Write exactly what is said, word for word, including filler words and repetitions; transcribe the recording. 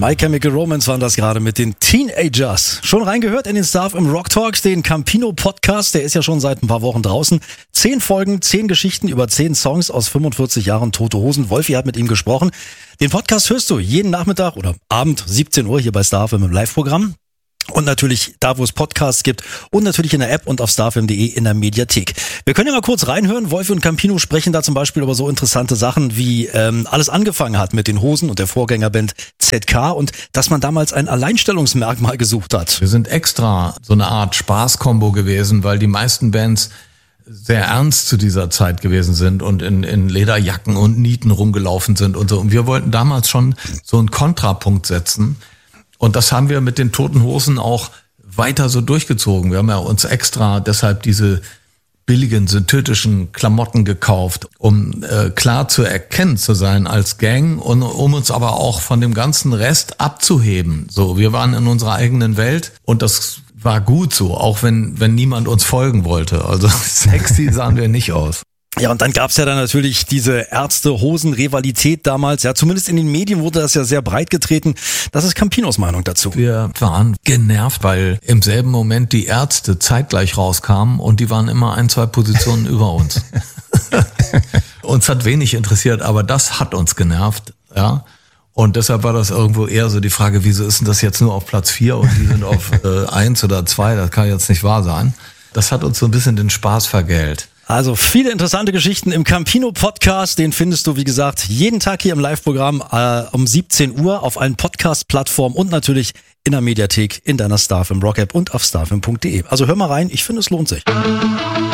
My Chemical Romance waren das gerade mit den Teenagers. Schon reingehört in den Stuff im Rock Talks, den Campino Podcast. Der ist ja schon seit ein paar Wochen draußen. Zehn Folgen, zehn Geschichten über zehn Songs aus fünfundvierzig Jahren Tote Hosen. Wolfi hat mit ihm gesprochen. Den Podcast hörst du jeden Nachmittag oder Abend, siebzehn Uhr hier bei StarFM im Live-Programm. Und natürlich da, wo es Podcasts gibt und natürlich in der App und auf starfm punkt de in der Mediathek. Wir können ja mal kurz reinhören. Wolfi und Campino sprechen da zum Beispiel über so interessante Sachen, wie ähm, alles angefangen hat mit den Hosen und der Vorgängerband Z K und dass man damals ein Alleinstellungsmerkmal gesucht hat. Wir sind extra so eine Art Spaßkombo gewesen, weil die meisten Bands sehr ernst zu dieser Zeit gewesen sind und in, in Lederjacken und Nieten rumgelaufen sind und so. Und wir wollten damals schon so einen Kontrapunkt setzen. Und das haben wir mit den Toten Hosen auch weiter so durchgezogen. Wir haben ja uns extra deshalb diese billigen synthetischen Klamotten gekauft, um äh, klar zu erkennen zu sein als Gang und um uns aber auch von dem ganzen Rest abzuheben. So, wir waren in unserer eigenen Welt und das war gut so, auch wenn wenn niemand uns folgen wollte. Also sexy sahen wir nicht aus. Ja, und dann gab's ja dann natürlich diese Ärzte-Hosen-Rivalität damals. Ja, zumindest in den Medien wurde das ja sehr breit getreten. Das ist Campinos Meinung dazu. Wir waren genervt, weil im selben Moment die Ärzte zeitgleich rauskamen und die waren immer ein, zwei Positionen über uns. Uns hat wenig interessiert, aber das hat uns genervt, ja. Und deshalb war das irgendwo eher so die Frage, wieso ist denn das jetzt nur auf Platz vier und die sind auf äh, eins oder zwei? Das kann jetzt nicht wahr sein. Das hat uns so ein bisschen den Spaß vergällt. Also viele interessante Geschichten im Campino Podcast, den findest du, wie gesagt, jeden Tag hier im Live-Programm äh, um siebzehn Uhr auf allen Podcast-Plattformen und natürlich in der Mediathek, in deiner StarFM Rock App und auf starfm punkt de. Also hör mal rein, ich finde, es lohnt sich.